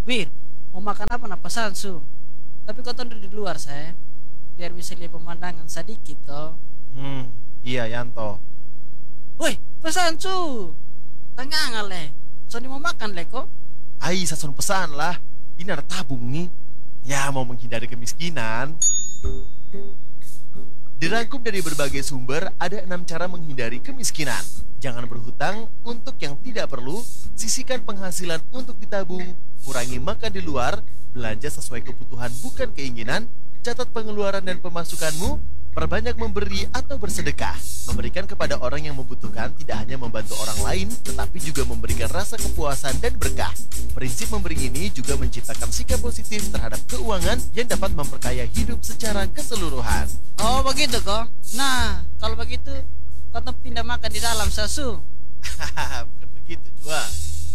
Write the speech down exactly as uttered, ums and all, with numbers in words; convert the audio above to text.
Wir, mau makan apa nak pesan su? Tapi kau tunggu di luar saya, biar bisa lihat pemandangan sedikit toh. Hmm, iya Yanto. Woi, pesan su. Tengah ngale. Sony mau makan leko? Ai, sason pesan lah. Ini ada tabung nih. Ya, mau menghindari kemiskinan. Dirangkum dari berbagai sumber, ada enam cara menghindari kemiskinan. Jangan berhutang untuk yang tidak perlu, sisihkan penghasilan untuk ditabung, kurangi makan di luar, belanja sesuai kebutuhan bukan keinginan, catat pengeluaran dan pemasukanmu, perbanyak memberi atau bersedekah. Memberikan kepada orang yang membutuhkan tidak hanya membantu orang lain, tetapi juga memberikan rasa kepuasan dan berkah. Prinsip memberi ini juga menciptakan sikap positif terhadap keuangan yang dapat memperkaya hidup secara keseluruhan. Oh begitu kok. Nah, kalau begitu kau tuh pindah makan di dalam sasu. Hahaha, bukan begitu, Jua.